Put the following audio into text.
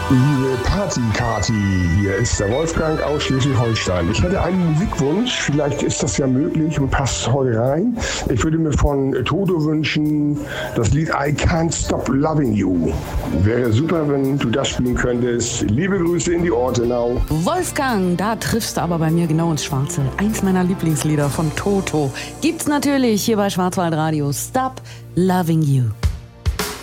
Liebe Party-Kati, hier ist der Wolfgang aus Schleswig-Holstein. Ich hätte einen Musikwunsch, vielleicht ist das ja möglich und passt heute rein. Ich würde mir von Toto wünschen, das Lied I Can't Stop Loving You. Wäre super, wenn du das spielen könntest. Liebe Grüße in die Ortenau. Wolfgang, da triffst du aber bei mir genau ins Schwarze. Eins meiner Lieblingslieder von Toto gibt's natürlich hier bei Schwarzwaldradio. Stop Loving You.